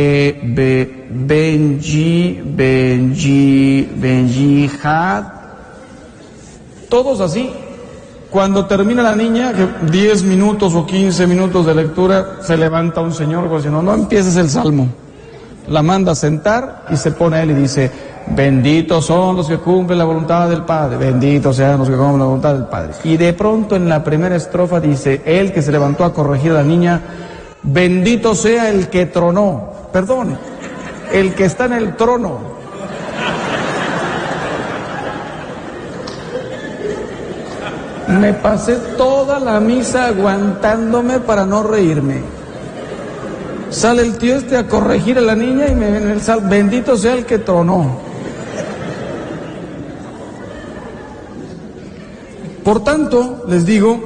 Benjihad. Todos así. Cuando termina la niña, que 10 minutos o 15 minutos de lectura, se levanta un señor diciendo, no empieces el salmo. La manda a sentar y se pone a él y dice, benditos son los que cumplen la voluntad del Padre, benditos sean los que cumplen la voluntad del Padre. Y de pronto en la primera estrofa dice, él que se levantó a corregir a la niña, bendito sea el que tronó, perdón, el que está en el trono. Me pasé toda la misa aguantándome para no reírme. Sale el tío a corregir a la niña y me ven en el salmo, bendito sea el que tronó. Por tanto, les digo,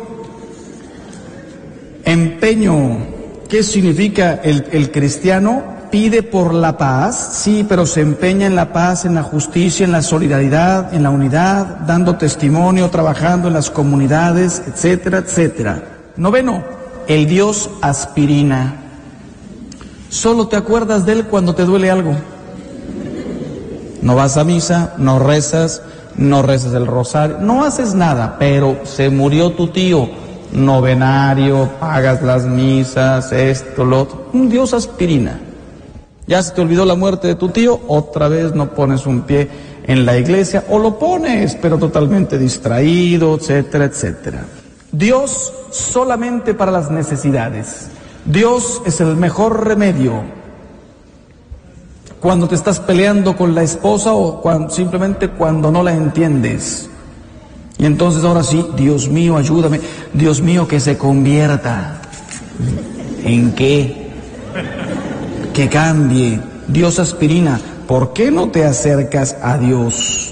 empeño. ¿Qué significa el cristiano? Pide por la paz, sí, pero se empeña en la paz, en la justicia, en la solidaridad, en la unidad, dando testimonio, trabajando en las comunidades, etcétera, etcétera. Noveno, el Dios aspirina. Solo te acuerdas de él cuando te duele algo. No vas a misa, no rezas el rosario, no haces nada, pero se murió tu tío, novenario, pagas las misas, esto, lo otro. Un Dios aspirina. Ya se te olvidó la muerte de tu tío, otra vez no pones un pie en la iglesia, o lo pones, pero totalmente distraído, etcétera, etcétera. Dios solamente para las necesidades. Dios es el mejor remedio. Cuando te estás peleando con la esposa o simplemente cuando no la entiendes. Y entonces ahora sí, Dios mío, ayúdame. Dios mío, que se convierta. ¿En qué? Que cambie. Dios aspirina. ¿Por qué no te acercas a Dios?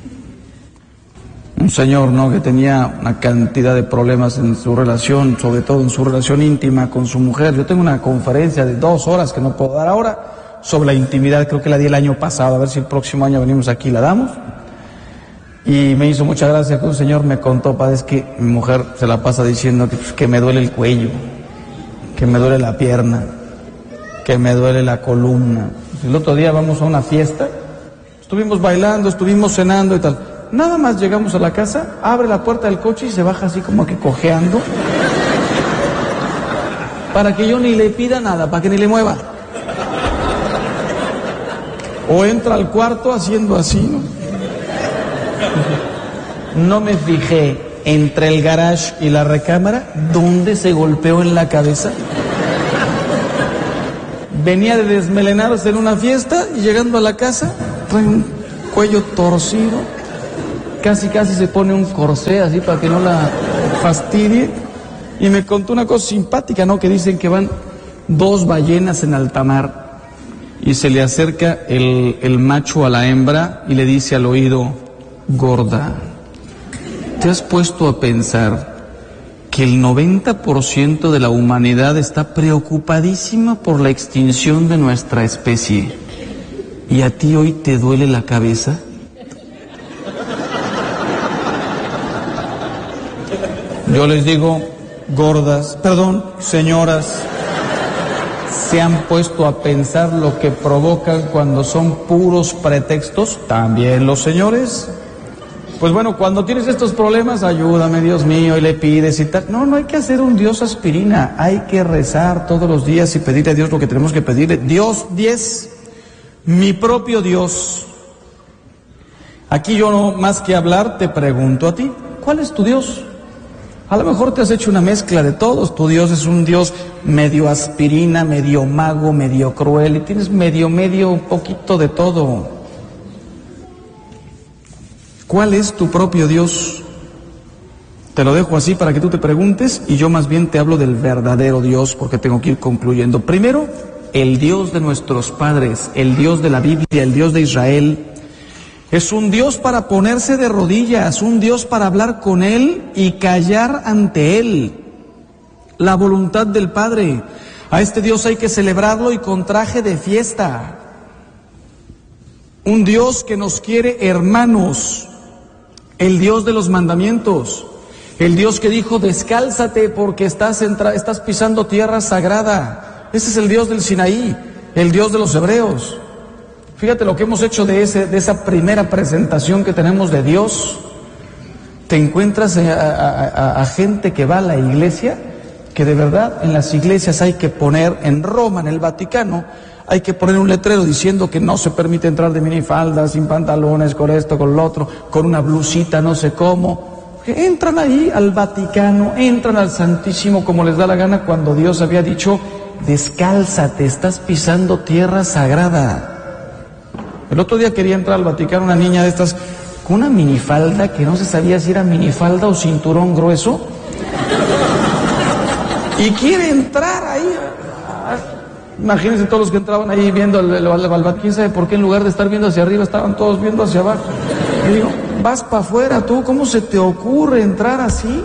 Un señor, ¿no?, que tenía una cantidad de problemas en su relación, sobre todo en su relación íntima con su mujer. Yo tengo una conferencia de 2 horas que no puedo dar ahora sobre la intimidad, creo que la di el año pasado, a ver si el próximo año venimos aquí y la damos. Y me hizo mucha gracia que un señor me contó, padre, es que mi mujer se la pasa diciendo que me duele el cuello, que me duele la pierna, que me duele la columna. El otro día vamos a una fiesta, estuvimos bailando, estuvimos cenando y tal. Nada más llegamos a la casa, abre la puerta del coche y se baja así como que cojeando. para que yo ni le pida nada, para que ni le mueva. O entra al cuarto haciendo así, ¿no? No me fijé entre el garage y la recámara dónde se golpeó en la cabeza. Venía de desmelenarse en una fiesta y llegando a la casa trae un cuello torcido. Casi se pone un corsé así para que no la fastidie. Y me contó una cosa simpática, ¿no? Que dicen que van 2 ballenas en alta mar y se le acerca el macho a la hembra y le dice al oído: gorda, ¿te has puesto a pensar que el 90% de la humanidad está preocupadísima por la extinción de nuestra especie y a ti hoy te duele la cabeza? Yo les digo, gordas, perdón, señoras, ¿se han puesto a pensar lo que provocan cuando son puros pretextos? También los señores. Pues bueno, cuando tienes estos problemas, ayúdame, Dios mío, y le pides y tal. No hay que hacer un Dios aspirina, hay que rezar todos los días y pedirle a Dios lo que tenemos que pedirle. Dios 10, mi propio Dios. Aquí yo no más que hablar te pregunto a ti, ¿cuál es tu Dios? A lo mejor te has hecho una mezcla de todos. Tu Dios es un Dios medio aspirina, medio mago, medio cruel, y tienes medio, un poquito de todo. ¿Cuál es tu propio Dios? Te lo dejo así para que tú te preguntes, y yo más bien te hablo del verdadero Dios, porque tengo que ir concluyendo. Primero, el Dios de nuestros padres, el Dios de la Biblia, el Dios de Israel. Es un Dios para ponerse de rodillas, un Dios para hablar con Él y callar ante Él. La voluntad del Padre. A este Dios hay que celebrarlo y con traje de fiesta. Un Dios que nos quiere hermanos. El Dios de los mandamientos. El Dios que dijo, descálzate porque estás pisando tierra sagrada. Ese es el Dios del Sinaí, el Dios de los hebreos. Fíjate lo que hemos hecho de esa primera presentación que tenemos de Dios. Te encuentras a gente que va a la iglesia, que de verdad en las iglesias hay que poner, en Roma, en el Vaticano, hay que poner un letrero diciendo que no se permite entrar de minifalda, sin pantalones, con esto, con lo otro, con una blusita, no sé cómo. Que entran ahí al Vaticano, entran al Santísimo como les da la gana, cuando Dios había dicho, descálzate, estás pisando tierra sagrada. El otro día quería entrar al Vaticano una niña de estas con una minifalda que no se sabía si era minifalda o cinturón grueso. Y quiere entrar ahí. Imagínense todos los que entraban ahí viendo al Vaticano. ¿Quién sabe por qué en lugar de estar viendo hacia arriba estaban todos viendo hacia abajo? Y digo, vas para afuera tú, ¿cómo se te ocurre entrar así?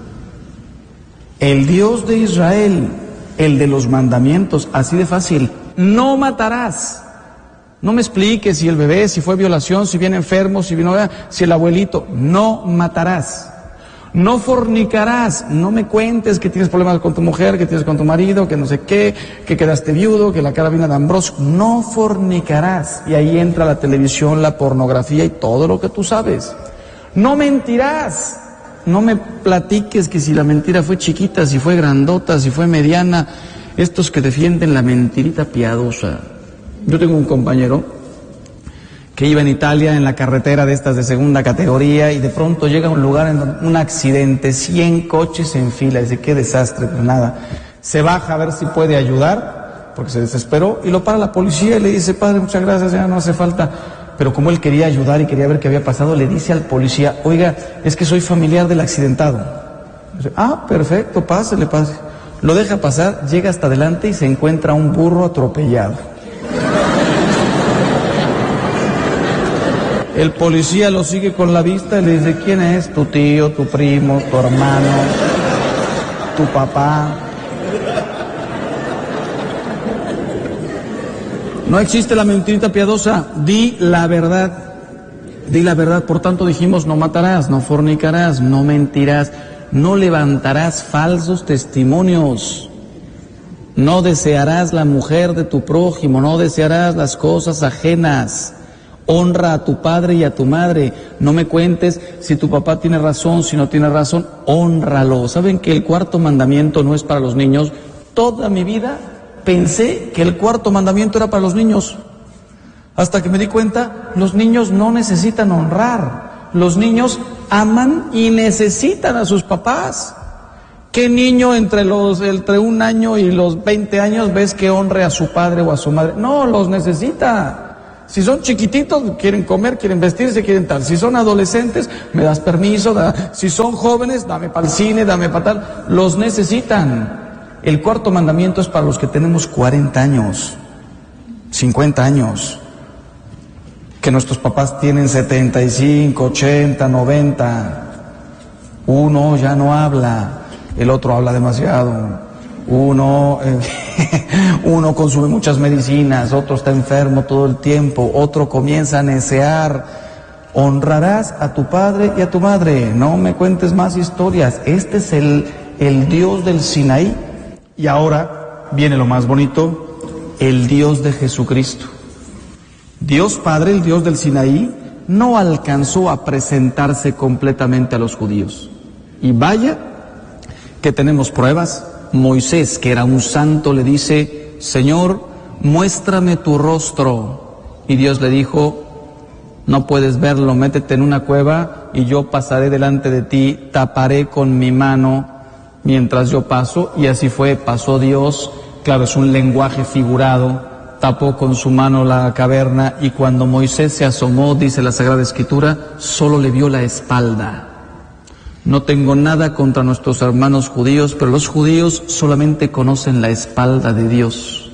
El Dios de Israel, el de los mandamientos, así de fácil. No matarás. No me expliques si el bebé, si fue violación, si viene enfermo, si el abuelito. No matarás. No fornicarás. No me cuentes que tienes problemas con tu mujer, que tienes con tu marido, que no sé qué, que quedaste viudo, que la carabina de Ambrosio. No fornicarás. Y ahí entra la televisión, la pornografía y todo lo que tú sabes. No mentirás. No me platiques que si la mentira fue chiquita, si fue grandota, si fue mediana. Estos que defienden la mentirita piadosa. Yo tengo un compañero que iba en Italia en la carretera de estas de segunda categoría y de pronto llega a un lugar en donde un accidente, 100 coches en fila, y dice, qué desastre, pues nada. Se baja a ver si puede ayudar, porque se desesperó, y lo para la policía y le dice, padre, muchas gracias, ya no hace falta. Pero como él quería ayudar y quería ver qué había pasado, le dice al policía, oiga, es que soy familiar del accidentado. Dice, perfecto, pásele. Lo deja pasar, llega hasta adelante y se encuentra un burro atropellado. El policía lo sigue con la vista y le dice, ¿quién es? Tu tío, tu primo, tu hermano, tu papá. No existe la mentirita piadosa, di la verdad. Di la verdad, por tanto dijimos, no matarás, no fornicarás, no mentirás, no levantarás falsos testimonios. No desearás la mujer de tu prójimo, no desearás las cosas ajenas. Honra a tu padre y a tu madre. No me cuentes si tu papá tiene razón, si no tiene razón, hónralo. ¿Saben que el cuarto mandamiento no es para los niños? Toda mi vida pensé que el cuarto mandamiento era para los niños. Hasta que me di cuenta, los niños no necesitan honrar. Los niños aman y necesitan a sus papás. ¿Qué niño entre 1 año y los 20 años ves que honre a su padre o a su madre? No, los necesita. Si son chiquititos, quieren comer, quieren vestirse, quieren tal. Si son adolescentes, me das permiso. Si son jóvenes, dame para el cine, dame para tal. Los necesitan. El cuarto mandamiento es para los que tenemos 40 años, 50 años. Que nuestros papás tienen 75, 80, 90. Uno ya no habla, el otro habla demasiado. Uno consume muchas medicinas, otro está enfermo todo el tiempo, otro comienza a necear. Honrarás a tu padre y a tu madre. No me cuentes más historias. Este es el Dios del Sinaí. Y ahora viene lo más bonito, el Dios de Jesucristo. Dios Padre, el Dios del Sinaí, no alcanzó a presentarse completamente a los judíos. Y vaya que tenemos pruebas. Moisés, que era un santo, le dice: Señor, muéstrame tu rostro. Y Dios le dijo: no puedes verlo, métete en una cueva y yo pasaré delante de ti, taparé con mi mano mientras yo paso. Y así fue, pasó Dios. Claro, es un lenguaje figurado. Tapó con su mano la caverna y cuando Moisés se asomó, dice la Sagrada Escritura, solo le vio la espalda. No tengo nada contra nuestros hermanos judíos, pero los judíos solamente conocen la espalda de Dios.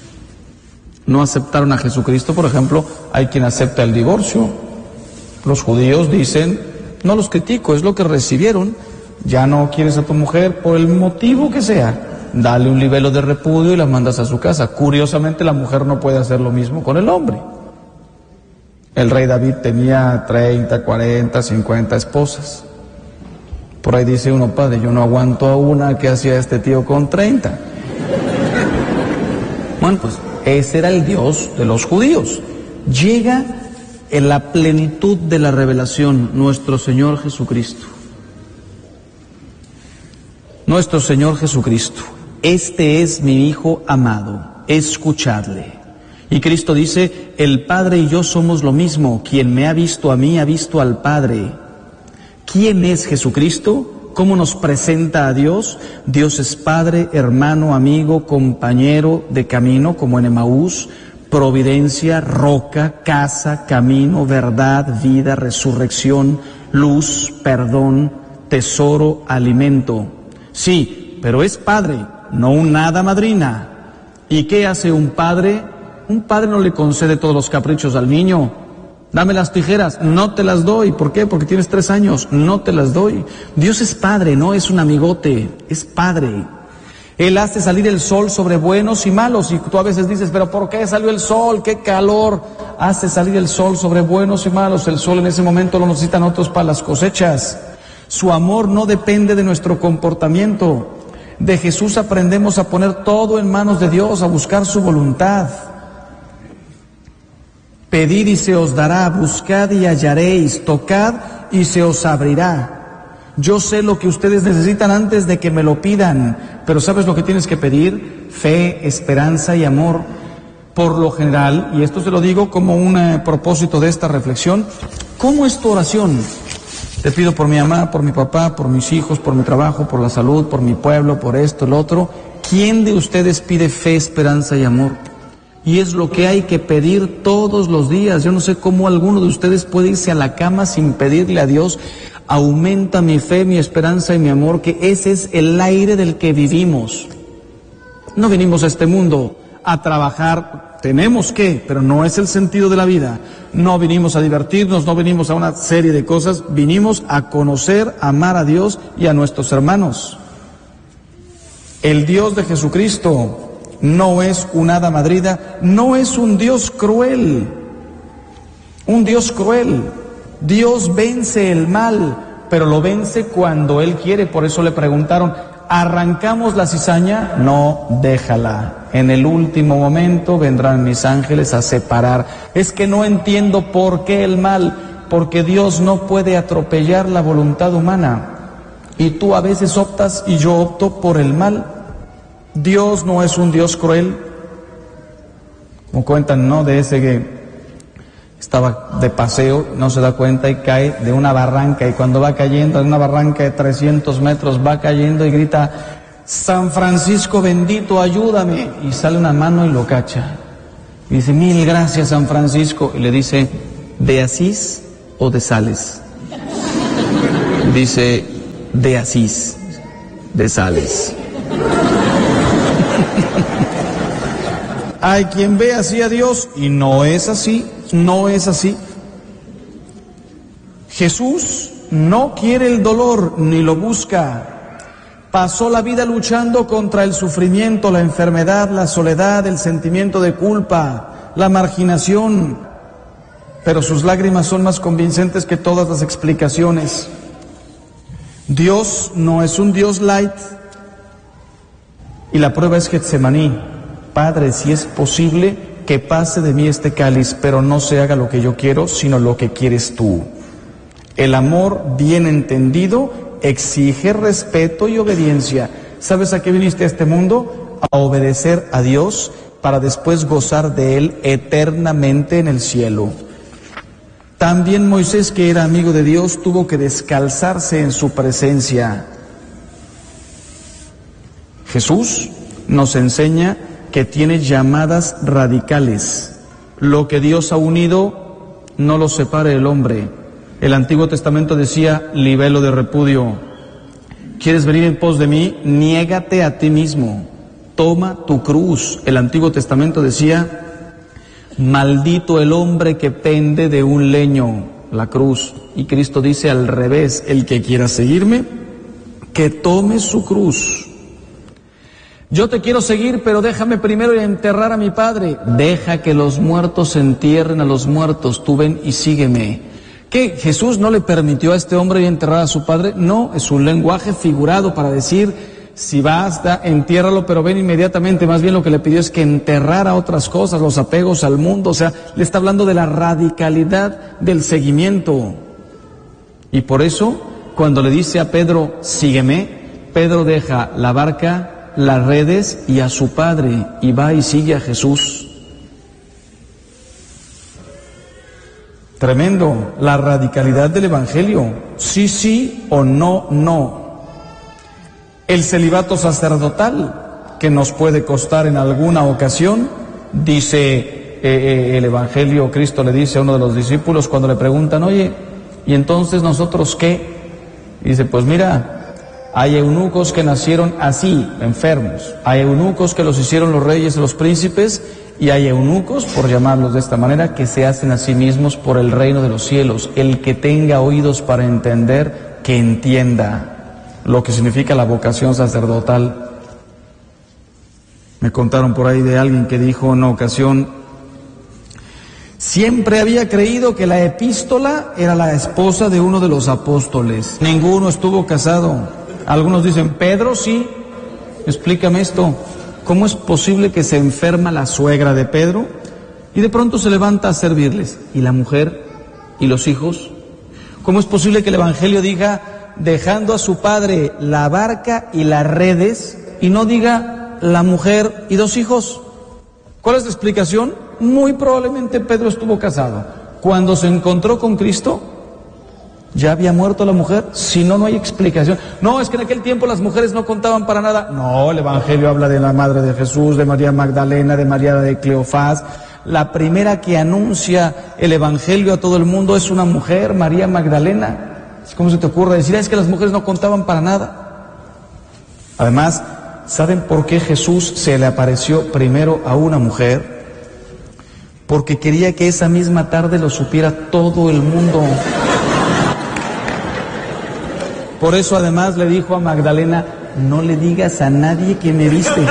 No aceptaron a Jesucristo, por ejemplo, hay quien acepta el divorcio. Los judíos dicen, no los critico, es lo que recibieron. Ya no quieres a tu mujer por el motivo que sea, dale un libelo de repudio y la mandas a su casa. Curiosamente, la mujer no puede hacer lo mismo con el hombre. El rey David tenía 30, 40, 50 esposas. Por ahí dice uno, padre, yo no aguanto a una, ¿qué hacía este tío con 30? Bueno, pues ese era el Dios de los judíos. Llega en la plenitud de la revelación nuestro Señor Jesucristo. Nuestro Señor Jesucristo. Este es mi Hijo amado, escuchadle. Y Cristo dice, el Padre y yo somos lo mismo, quien me ha visto a mí ha visto al Padre. ¿Quién es Jesucristo? ¿Cómo nos presenta a Dios? Dios es Padre, hermano, amigo, compañero de camino, como en Emaús, providencia, roca, casa, camino, verdad, vida, resurrección, luz, perdón, tesoro, alimento. Sí, pero es Padre, no una hada madrina. ¿Y qué hace un padre? Un padre no le concede todos los caprichos al niño. Dame las tijeras, no te las doy. ¿Por qué? Porque tienes 3 años, no te las doy. Dios es Padre, no es un amigote, es Padre. Él hace salir el sol sobre buenos y malos. Y tú a veces dices, ¿pero por qué salió el sol? ¡Qué calor! Hace salir el sol sobre buenos y malos. El sol en ese momento lo necesitan otros para las cosechas. Su amor no depende de nuestro comportamiento. De Jesús aprendemos a poner todo en manos de Dios, a buscar su voluntad. Pedid y se os dará, buscad y hallaréis, tocad y se os abrirá. Yo sé lo que ustedes necesitan antes de que me lo pidan, pero ¿sabes lo que tienes que pedir? Fe, esperanza y amor. Por lo general, y esto se lo digo como un propósito de esta reflexión, ¿cómo es tu oración? Te pido por mi mamá, por mi papá, por mis hijos, por mi trabajo, por la salud, por mi pueblo, por esto, lo otro. ¿Quién de ustedes pide fe, esperanza y amor? Y es lo que hay que pedir todos los días. Yo no sé cómo alguno de ustedes puede irse a la cama sin pedirle a Dios, aumenta mi fe, mi esperanza y mi amor, que ese es el aire del que vivimos. No venimos a este mundo a trabajar, tenemos que, pero no es el sentido de la vida. No vinimos a divertirnos, no venimos a una serie de cosas, vinimos a conocer, a amar a Dios y a nuestros hermanos. El Dios de Jesucristo no es una hada madrina, no es un Dios cruel, un Dios cruel. Dios vence el mal, pero lo vence cuando Él quiere. Por eso le preguntaron, ¿arrancamos la cizaña? No, déjala. En el último momento vendrán mis ángeles a separar. Es que no entiendo por qué el mal, porque Dios no puede atropellar la voluntad humana. Y tú a veces optas y yo opto por el mal. Dios no es un Dios cruel, como cuentan, ¿no? De ese que estaba de paseo, no se da cuenta y cae de una barranca, y cuando va cayendo en una barranca de 300 metros, va cayendo y grita: San Francisco bendito, ayúdame, y sale una mano y lo cacha, y dice: mil gracias, San Francisco, y le dice: ¿de Asís o de Sales? Dice: de Asís, de Sales. Hay quien ve así a Dios y no es así, no es así. Jesús no quiere el dolor ni lo busca. Pasó la vida luchando contra el sufrimiento, la enfermedad, la soledad, el sentimiento de culpa, la marginación. Pero sus lágrimas son más convincentes que todas las explicaciones. Dios no es un Dios light. Y la prueba es Getsemaní. Padre, si es posible, que pase de mí este cáliz, pero no se haga lo que yo quiero, sino lo que quieres tú. El amor bien entendido exige respeto y obediencia. ¿Sabes a qué viniste a este mundo? A obedecer a Dios para después gozar de Él eternamente en el cielo. También Moisés, que era amigo de Dios, tuvo que descalzarse en su presencia. Jesús nos enseña que tiene llamadas radicales. Lo que Dios ha unido, no lo separe el hombre. El Antiguo Testamento decía: libelo de repudio. ¿Quieres venir en pos de mí? Niégate a ti mismo. Toma tu cruz. El Antiguo Testamento decía: maldito el hombre que pende de un leño, la cruz. Y Cristo dice al revés: el que quiera seguirme, que tome su cruz. Yo te quiero seguir, pero déjame primero enterrar a mi padre. Deja que los muertos entierren a los muertos, tú ven y sígueme. ¿Qué? ¿Jesús no le permitió a este hombre enterrar a su padre? No, es un lenguaje figurado para decir: si basta, entiérralo, pero ven inmediatamente. Más bien lo que le pidió es que enterrara otras cosas, los apegos al mundo. O sea, le está hablando de la radicalidad del seguimiento. Y por eso, cuando le dice a Pedro: sígueme, Pedro deja la barca, las redes y a su padre, y va y sigue a Jesús. Tremendo, la radicalidad del Evangelio. Sí, sí, o no, no. El celibato sacerdotal, que nos puede costar en alguna ocasión, dice el Evangelio, Cristo le dice a uno de los discípulos cuando le preguntan: oye, ¿y entonces nosotros qué? Y dice: pues mira, hay eunucos que nacieron así, enfermos. Hay eunucos que los hicieron los reyes y los príncipes, y hay eunucos, por llamarlos de esta manera, que se hacen a sí mismos por el reino de los cielos. El que tenga oídos para entender, que entienda lo que significa la vocación sacerdotal. Me contaron por ahí de alguien que dijo en una ocasión: siempre había creído que la epístola era la esposa de uno de los apóstoles. Ninguno estuvo casado. Algunos dicen: Pedro sí. Explícame esto. ¿Cómo es posible que se enferma la suegra de Pedro y de pronto se levanta a servirles? ¿Y la mujer? ¿Y los hijos? ¿Cómo es posible que el Evangelio diga: dejando a su padre la barca y las redes, y no diga la mujer y 2 hijos? ¿Cuál es la explicación? Muy probablemente Pedro estuvo casado. Cuando se encontró con Cristo, ¿ya había muerto la mujer? Si no, no hay explicación. No, es que en aquel tiempo las mujeres no contaban para nada. No, el Evangelio habla de la madre de Jesús, de María Magdalena, de María de Cleofás. La primera que anuncia el Evangelio a todo el mundo es una mujer, María Magdalena. ¿Cómo se te ocurre decir: es que las mujeres no contaban para nada? Además, ¿saben por qué Jesús se le apareció primero a una mujer? Porque quería que esa misma tarde lo supiera todo el mundo. Por eso además le dijo a Magdalena: no le digas a nadie que me viste.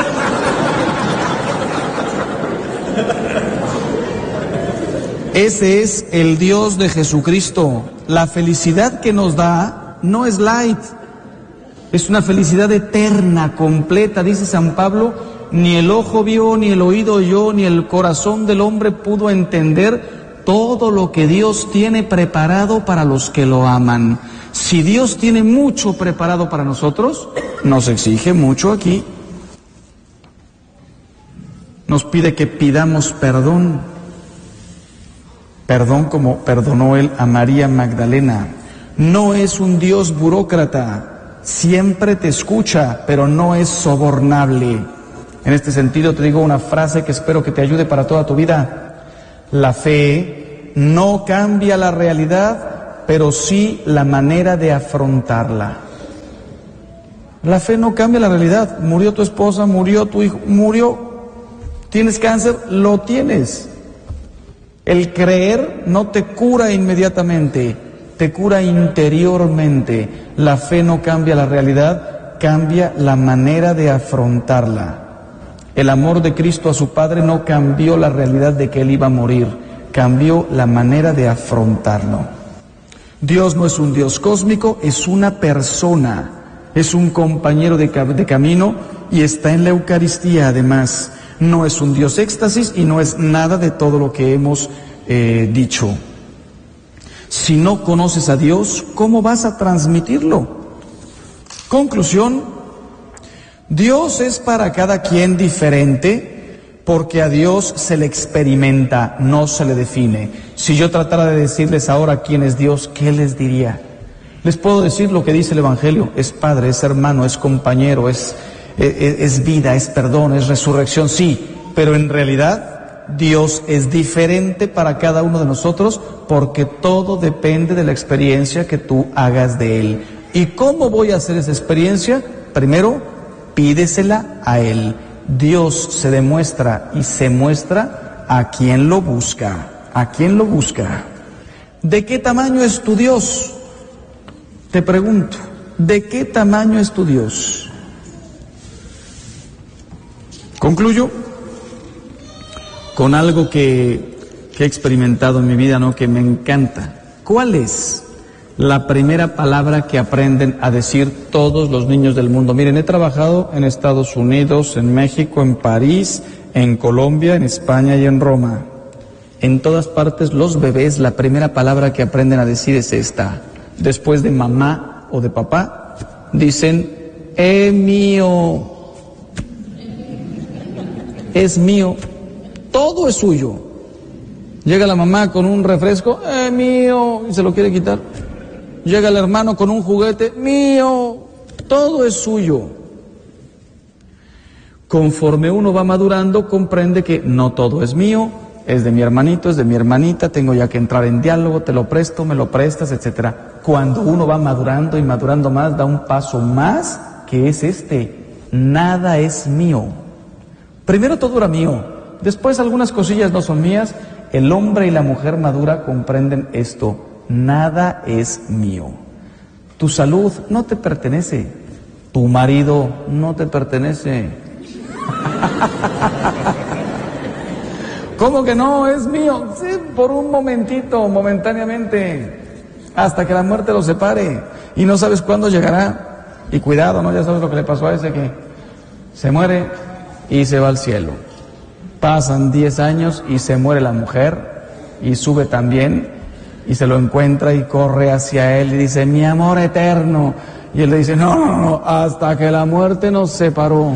Ese es el Dios de Jesucristo. La felicidad que nos da no es light, es una felicidad eterna, completa. Dice San Pablo: ni el ojo vio, ni el oído oyó, ni el corazón del hombre pudo entender todo lo que Dios tiene preparado para los que lo aman. Si Dios tiene mucho preparado para nosotros, nos exige mucho aquí. nos pide que pidamos perdón. Perdón como perdonó Él a María Magdalena. No es un Dios burócrata, siempre te escucha, pero no es sobornable. En este sentido te digo una frase que espero que te ayude para toda tu vida. La fe no cambia la realidad, pero sí la manera de afrontarla. La fe no cambia la realidad. Murió tu esposa, murió tu hijo, murió. ¿Tienes cáncer? Lo tienes. El creer no te cura inmediatamente, te cura interiormente. La fe no cambia la realidad, cambia la manera de afrontarla. El amor de Cristo a su Padre no cambió la realidad de que Él iba a morir, cambió la manera de afrontarlo. Dios no es un Dios cósmico, es una persona, es un compañero de camino y está en la Eucaristía además. No es un Dios éxtasis y no es nada de todo lo que hemos dicho. Si no conoces a Dios, ¿cómo vas a transmitirlo? Conclusión, Dios es para cada quien diferente porque a Dios se le experimenta, no se le define. Si yo tratara de decirles ahora quién es Dios, ¿qué les diría? Les puedo decir lo que dice el Evangelio, es Padre, es hermano, es compañero, es vida, es perdón, es resurrección, sí, pero en realidad Dios es diferente para cada uno de nosotros porque todo depende de la experiencia que tú hagas de Él. ¿Y cómo voy a hacer esa experiencia? Primero, pídesela a Él. Dios se demuestra y se muestra a quien lo busca, a quien lo busca. ¿De qué tamaño es tu Dios? Te pregunto, ¿de qué tamaño es tu Dios? Concluyo con algo que he experimentado en mi vida, ¿no? Que me encanta. ¿Cuál es la primera palabra que aprenden a decir todos los niños del mundo? Miren, he trabajado en Estados Unidos, en México, en París, en Colombia, en España y en Roma. En todas partes los bebés, la primera palabra que aprenden a decir es esta. Después de mamá o de papá, dicen, mío. Es mío, todo es suyo. Llega la mamá con un refresco, mío, y se lo quiere quitar. Llega el hermano con un juguete, mío, todo es suyo. Conforme uno va madurando, comprende que no todo es mío, es de mi hermanito, es de mi hermanita, tengo ya que entrar en diálogo, te lo presto, me lo prestas, etcétera. Cuando uno va madurando y madurando más, da un paso más, que es nada es mío. Primero todo era mío, después algunas cosillas no son mías. El hombre y la mujer madura comprenden esto, nada es mío. Tu salud no te pertenece, tu marido no te pertenece. ¿Cómo que no? Es mío. Sí, por un momentito, momentáneamente, hasta que la muerte los separe y no sabes cuándo llegará. Y cuidado, ¿no? Ya sabes lo que le pasó a ese que se muere y se va al cielo. Pasan 10 años y se muere la mujer y sube también y se lo encuentra y corre hacia él y dice, mi amor eterno. Y él le dice, no, hasta que la muerte nos separó.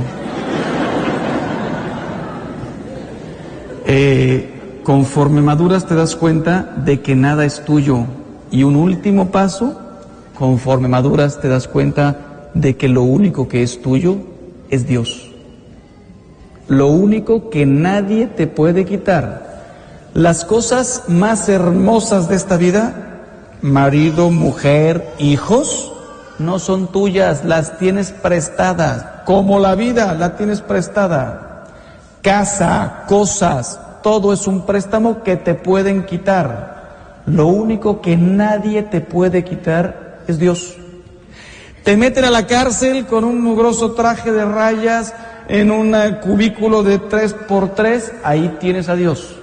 Conforme maduras te das cuenta de que nada es tuyo. Y un último paso, conforme maduras te das cuenta de que lo único que es tuyo es Dios. Lo único que nadie te puede quitar. Las cosas más hermosas de esta vida, marido, mujer, hijos, no son tuyas, las tienes prestadas. Como la vida, la tienes prestada. Casa, cosas, todo es un préstamo que te pueden quitar. Lo único que nadie te puede quitar es Dios. Te meten a la cárcel con un mugroso traje de rayas, en un cubículo de 3x3, ahí tienes a Dios.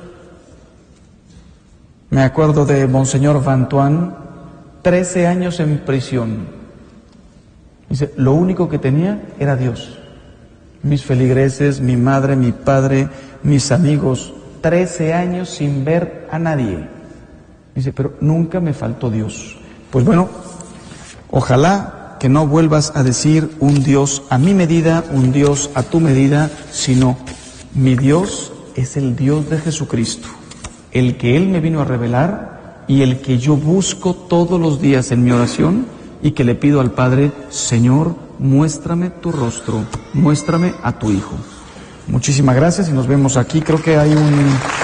Me acuerdo de Monseñor Vantuán, 13 años en prisión. Dice, lo único que tenía era Dios. Mis feligreses, mi madre, mi padre, mis amigos, 13 años sin ver a nadie. Dice, pero nunca me faltó Dios. Pues bueno, ojalá que no vuelvas a decir un Dios a mi medida, un Dios a tu medida, sino Mi Dios es el Dios de Jesucristo, el que Él me vino a revelar y el que yo busco todos los días en mi oración y que le pido al Padre: Señor, muéstrame tu rostro, muéstrame a tu Hijo. Muchísimas gracias y nos vemos aquí. Creo que hay un